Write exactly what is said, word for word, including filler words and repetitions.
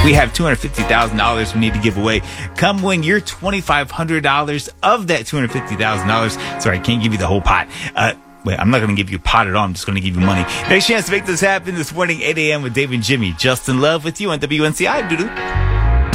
We have two hundred fifty thousand dollars we need to give away. Come win your twenty-five hundred dollars of that two hundred fifty thousand dollars. Sorry, I can't give you the whole pot. Uh, wait, I'm not going to give you a pot at all. I'm just going to give you money. Next chance to make this happen this morning, eight a.m. with Dave and Jimmy. Justin Love with you on W N C I. Doo-doo.